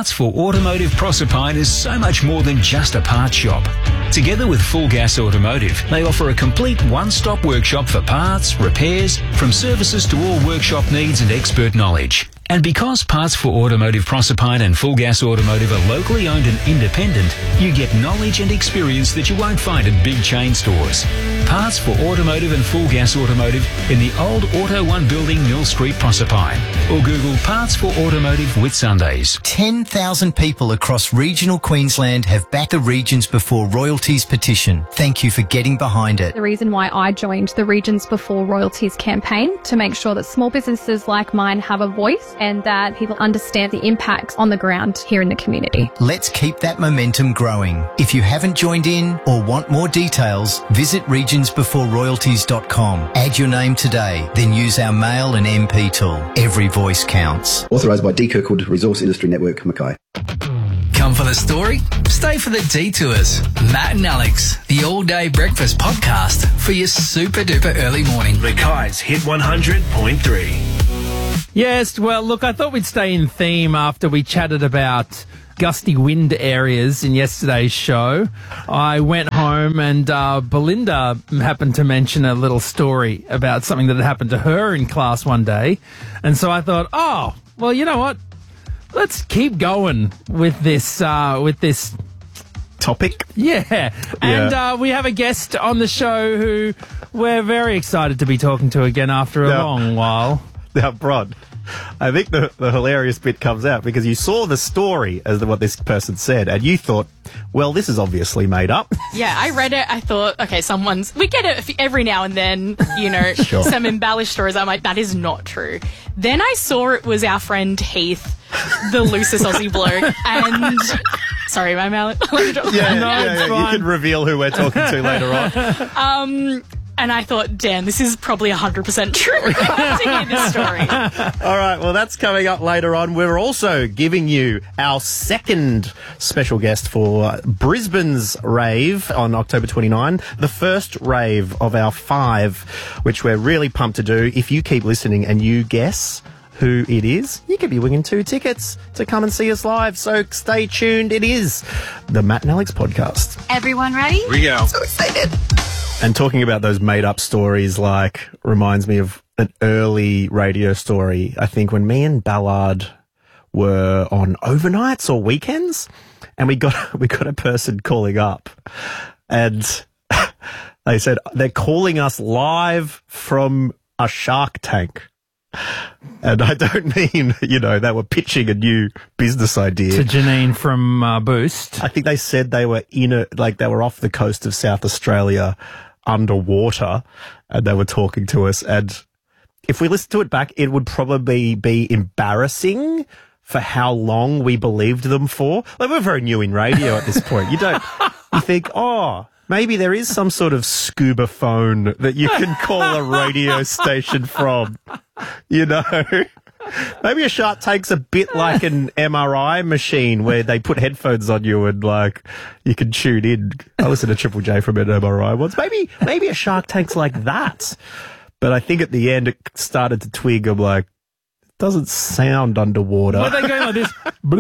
Parts for Automotive Proserpine is so much more than just a parts shop. Together with Full Gas Automotive, they offer a complete one-stop workshop for parts, repairs, from services to all workshop needs and expert knowledge. And because Parts for Automotive Proserpine and Full Gas Automotive are locally owned and independent, you get knowledge and experience that you won't find at big chain stores. Parts for Automotive and Full Gas Automotive in the old Auto One building, Mill Street, Proserpine. Or Google Parts for Automotive Whitsundays. 10,000 people across regional Queensland have backed the Regions Before Royalties petition. Thank you for getting behind it. The reason why I joined the Regions Before Royalties campaign, to make sure that small businesses like mine have a voice and that people understand the impacts on the ground here in the community. Let's keep that momentum growing. If you haven't joined in or want more details, visit regionsbeforeroyalties.com. Add your name today, then use our mail and MP tool. Every voice counts. Authorised by D. Kirkwood Resource Industry Network, Mackay. Come for the story? Stay for the detours. Matt and Alex, the all-day breakfast podcast for your super-duper early morning. Mackay's Hit 100.3. Yes, well, look, I thought we'd stay in theme after we chatted about gusty wind areas in yesterday's show. I went home and Belinda happened to mention a little story about something that had happened to her in class one day. And so I thought, oh, well, you know what? Let's keep going with this topic. Yeah. And we have a guest on the show who we're very excited to be talking to again after a long while. Now, Bron, I think the hilarious bit comes out because you saw the story as to what this person said and you thought, well, this is obviously made up. Yeah, I read it. I thought, okay, we get it every now and then, Sure. Some embellished stories. I'm like, that is not true. Then I saw it was our friend Heath, the loosest Aussie bloke, and... Sorry, my mouth. You can reveal who we're talking to later on. And I thought, damn, this is probably 100% true. To hear this story. All right, well, that's coming up later on. We're also giving you our second special guest for Brisbane's rave on October 29, the first rave of our 5, which we're really pumped to do. If you keep listening and you guess who it is, you could be winning 2 tickets to come and see us live. So stay tuned. It is the Matt and Alex podcast. Everyone ready? Here we go. So excited. And talking about those made-up stories, reminds me of an early radio story. I think when me and Ballard were on overnights or weekends, and we got a person calling up, and they said they're calling us live from a Shark Tank. And I don't mean, they were pitching a new business idea. To Janine from Boost. I think they said they were they were off the coast of South Australia underwater and they were talking to us. And if we listen to it back, it would probably be embarrassing for how long we believed them for. We're very new in radio at this point. You think, maybe there is some sort of scuba phone that you can call a radio station from, Maybe a Shark Tank's a bit like an MRI machine where they put headphones on you and you can tune in. I listened to Triple J from an MRI once. Maybe a Shark Tank's like that. But I think at the end it started to twig. I'm like, doesn't sound underwater. Were they going like this?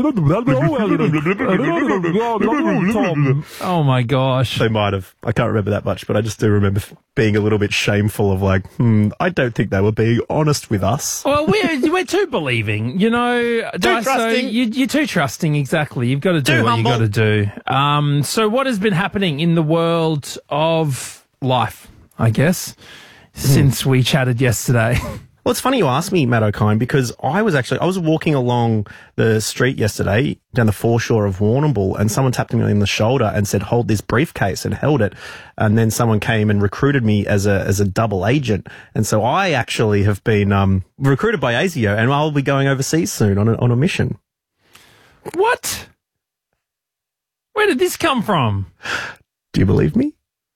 Oh my gosh. They might have. I can't remember that much, but I just do remember being a little bit shameful of I don't think they were being honest with us. Well, we're too believing, Too trusting. You're too trusting, exactly. You've got to do what you've got to do. So what has been happening in the world of life, I guess, since we chatted yesterday? Well, it's funny you asked me, Matt O'Kine, because I was walking along the street yesterday down the foreshore of Warrnambool and someone tapped me on the shoulder and said, hold this briefcase, and held it. And then someone came and recruited me as a double agent. And so I actually have been recruited by ASIO and I'll be going overseas soon on a mission. What? Where did this come from? Do you believe me?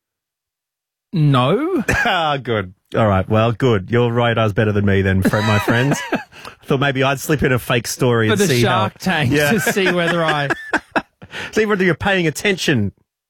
No. Good. All right. Well, good. Your radar's better than me then, my friends. I thought maybe I'd slip in a fake story for and the see Shark Tank to see whether see whether you're paying attention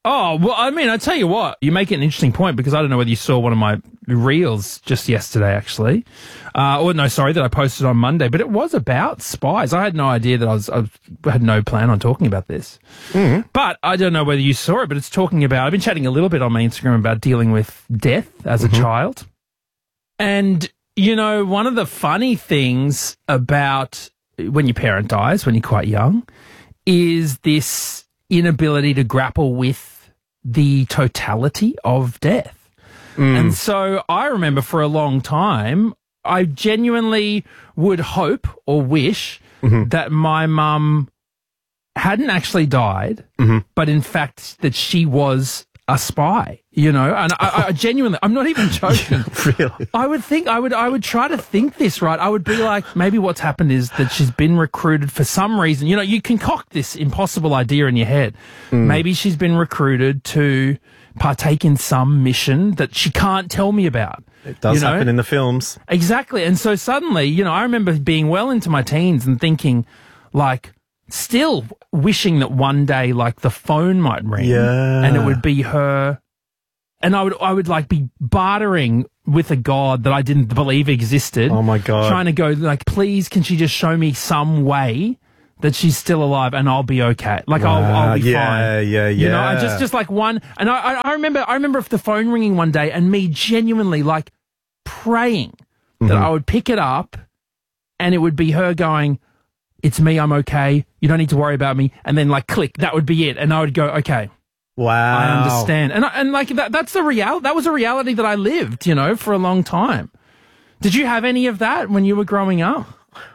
Oh, well, I mean, I tell you what, you make it an interesting point because I don't know whether you saw one of my reels just yesterday, actually. That I posted on Monday, but it was about spies. I had no idea that I had no plan on talking about this. Mm-hmm. But I don't know whether you saw it, but it's talking about, I've been chatting a little bit on my Instagram about dealing with death as a child. And, you know, one of the funny things about when your parent dies, when you're quite young, is this inability to grapple with the totality of death. And so I remember for a long time, I genuinely would hope or wish that my mum hadn't actually died, but in fact that she was a spy, you know, and I genuinely, I'm not even joking. Really? I would try to think this, right? I would be like, maybe what's happened is that she's been recruited for some reason. You know, you concoct this impossible idea in your head. Maybe she's been recruited to partake in some mission that she can't tell me about. It does happen in the films. Exactly. And so suddenly, you know, I remember being well into my teens and thinking, like, still wishing that one day, like, the phone might ring and it would be her. And I would like be bartering with a god that I didn't believe existed. Oh my God. Trying to go like, please, can she just show me some way that she's still alive and I'll be okay. Like I'll be fine. Yeah. You know, I just like one. And I remember if the phone ringing one day and me genuinely like praying that I would pick it up and it would be her going, it's me, I'm okay, you don't need to worry about me, and then like click, that would be it, and I would go, okay, wow, I understand, and like that's the reality. That was a reality that I lived, you know, for a long time. Did you have any of that when you were growing up?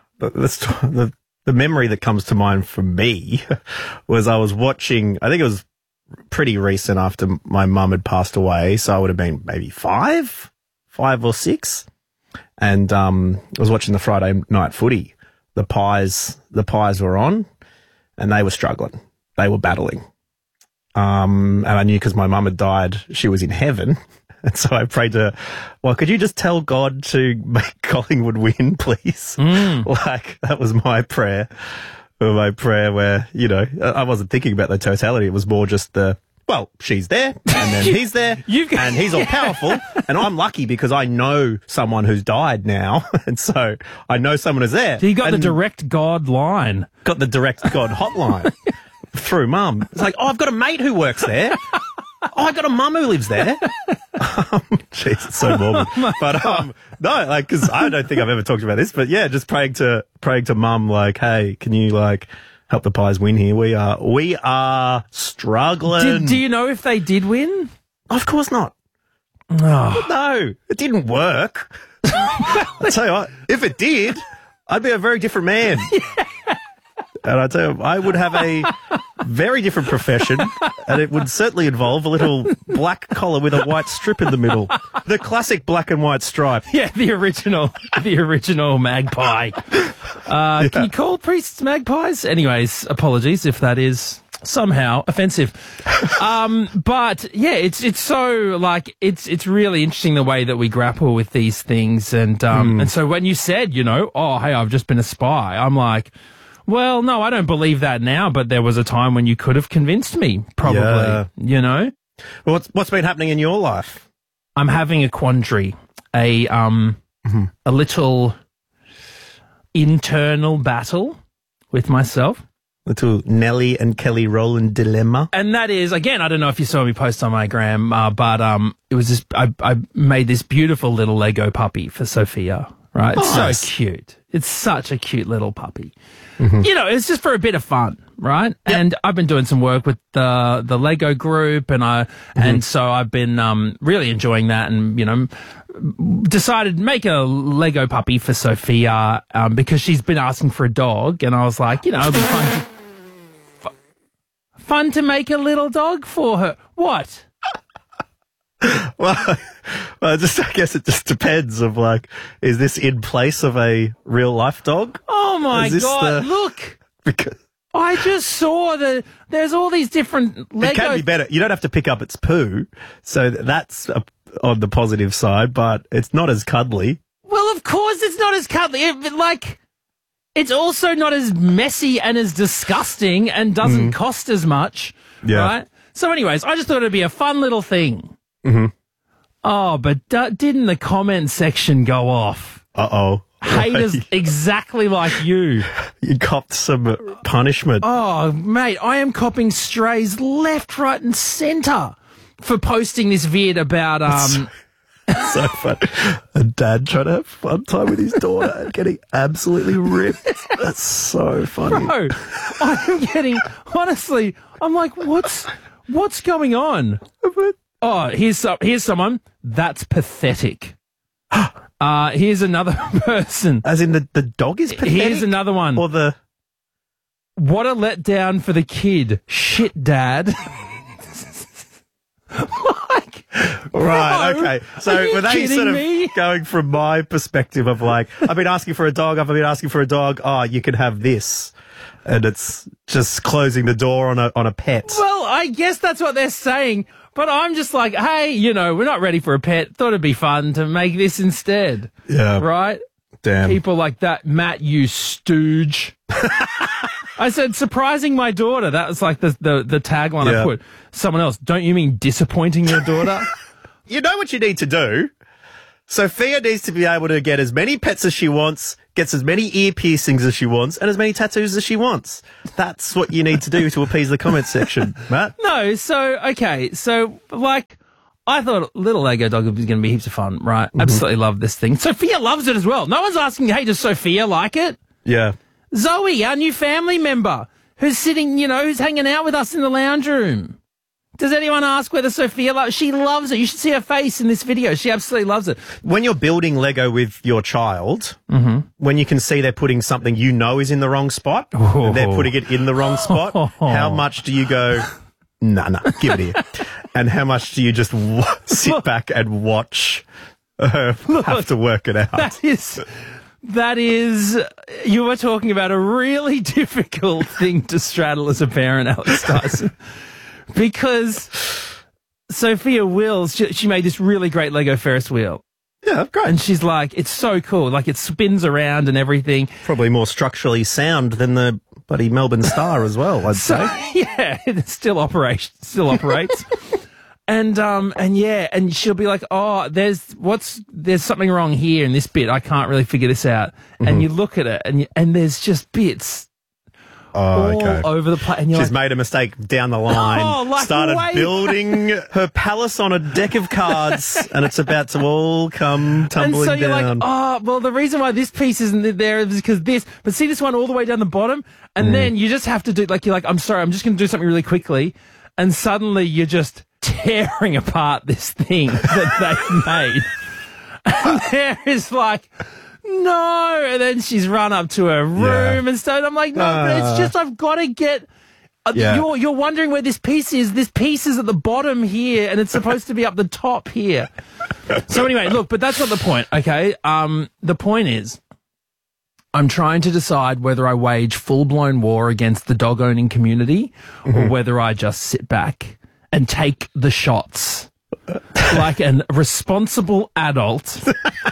The memory that comes to mind for me was I was watching, I think it was pretty recent after my mum had passed away, so I would have been maybe five or six, and I was watching the Friday night footy. The Pies were on, and they were struggling. They were battling. And I knew because my mum had died, she was in heaven. And so I prayed to her, well, could you just tell God to make Collingwood win, please? Like, that was my prayer. Where, you know, I wasn't thinking about the totality. It was more just well, she's there, and then he's there, and he's all powerful, and I'm lucky because I know someone who's died now, and so I know someone who's there. So you got the direct God line. Got the direct God hotline through mum. It's like, oh, I've got a mate who works there. Oh, I got a mum who lives there. Jeez, it's so morbid. But no, like, because I don't think I've ever talked about this, but yeah, just praying to mum, like, hey, can you like help the Pies win here? We are struggling. Do you know if they did win? Of course not. Oh. No, it didn't work. I tell you what, if it did, I'd be a very different man. And I tell you, I would have a very different profession, and it would certainly involve a little black collar with a white strip in the middle. The classic black and white stripe. Yeah, the original magpie. Can you call priests magpies? Anyways, apologies if that is somehow offensive. But yeah, it's so like, it's really interesting the way that we grapple with these things. And so when you said, you know, oh, hey, I've just been a spy, I'm like, well, no, I don't believe that now, but there was a time when you could have convinced me, probably, you know? Well, what's been happening in your life? I'm having a quandary, a little internal battle with myself. Little Nelly and Kelly Rowland dilemma. And that is, again, I don't know if you saw me post on my gram, but it was this, I made this beautiful little Lego puppy for Sophia, right? It's so cute. It's such a cute little puppy. You know, it's just for a bit of fun, right? Yep. And I've been doing some work with the Lego group, and so I've been really enjoying that, and you know, decided to make a Lego puppy for Sophia because she's been asking for a dog, and I was like, you know, it'd be fun to make a little dog for her. What? Well, I guess it just depends of like, is this in place of a real life dog? Oh my God, look. Because I just saw there's all these different Legos. It can be better. You don't have to pick up its poo, so that's on the positive side, but it's not as cuddly. Well, of course it's not as cuddly. It's also not as messy and as disgusting and doesn't cost as much, right? So anyways, I just thought it'd be a fun little thing. Mm-hmm. Oh, but didn't the comment section go off? Uh-oh. Haters exactly like you. You copped some punishment. Oh, mate, I am copping strays left, right and centre for posting this vid about... So fun. A dad trying to have fun time with his daughter and getting absolutely ripped. That's so funny. Bro, I'm getting... Honestly, I'm like, what's going on? Oh, here's someone. That's pathetic. Here's another person. As in the dog is pathetic? Here's another one. Or the... What a letdown for the kid. Shit, Dad. Right, bro, okay. So were they sort of going from my perspective of like, I've been asking for a dog, oh, you can have this. And it's just closing the door on a pet. Well, I guess that's what they're saying. But I'm just like, hey, we're not ready for a pet. Thought it'd be fun to make this instead. Yeah. Right? Damn. People like that, Matt, you stooge. I said, surprising my daughter. That was like the tagline I put. Someone else, don't you mean disappointing your daughter? You know what you need to do? Sophia needs to be able to get as many pets as she wants, gets as many ear piercings as she wants, and as many tattoos as she wants. That's what you need to do to appease the comment section, Matt. No, okay. So, like, I thought little Lego dog was going to be heaps of fun, right? Mm-hmm. Absolutely love this thing. Sophia loves it as well. No one's asking, hey, does Sophia like it? Yeah. Zoe, our new family member, who's sitting, who's hanging out with us in the lounge room. Does anyone ask whether Sophia loves it? She loves it. You should see her face in this video. She absolutely loves it. When you're building Lego with your child, when you can see they're putting something is in the wrong spot, and they're putting it in the wrong spot, how much do you go, nah, give it here? And how much do you just sit back and watch her have to work it out? That is, you were talking about a really difficult thing to straddle as a parent, Alex Dyson. Because Sophia Wills, she made this really great Lego Ferris wheel. Yeah, great. And she's like, it's so cool. Like, it spins around and everything. Probably more structurally sound than the bloody Melbourne Star as well, I'd say. Yeah, it still operates. And she'll be like, oh, there's something wrong here in this bit. I can't really figure this out. Mm-hmm. And you look at it and there's just bits all over the place. And she's made a mistake down the line, started building her palace on a deck of cards, and it's about to all come tumbling down. And so you're like, oh, well, the reason why this piece isn't there is because this. But see this one all the way down the bottom? And then you just have to do, like, you're like, I'm sorry, I'm just going to do something really quickly. And suddenly you're just tearing apart this thing that they've made. And there is like... No, and then she's run up to her room and stuff. I'm like, no, but it's just I've got to get. You're wondering where this piece is. This piece is at the bottom here, and it's supposed to be up the top here. So anyway, look, but that's not the point. Okay, the point is, I'm trying to decide whether I wage full-blown war against the dog-owning community, or whether I just sit back and take the shots like a responsible adult.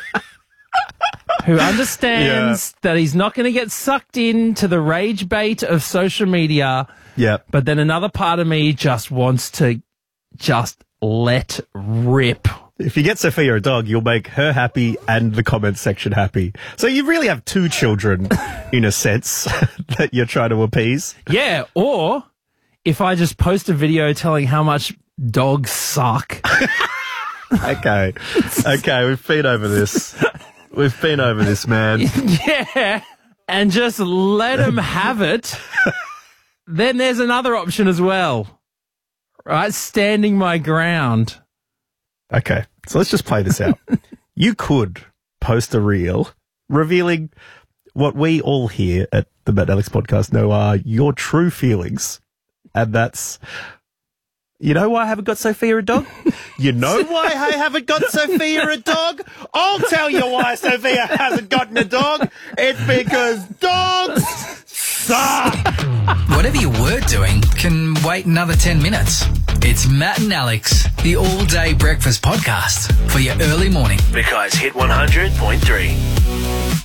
Who understands that he's not going to get sucked into the rage bait of social media. Yeah. But then another part of me just wants to just let rip. If you get Sophia a dog, you'll make her happy and the comment section happy. So you really have two children, in a sense, that you're trying to appease. Yeah, or if I just post a video telling how much dogs suck. Okay, we've been over this. We've been over this, man. Yeah, and just let them have it. Then there's another option as well, right? Standing my ground. Okay, so let's just play this out. You could post a reel revealing what we all here at the Matt and Alex podcast know are your true feelings, and that's... You know why I haven't got Sophia a dog? You know why I haven't got Sophia a dog? I'll tell you why Sophia hasn't gotten a dog. It's because dogs suck. Whatever you were doing can wait another 10 minutes. It's Matt and Alex, the all-day breakfast podcast for your early morning. Because Hit 100.3.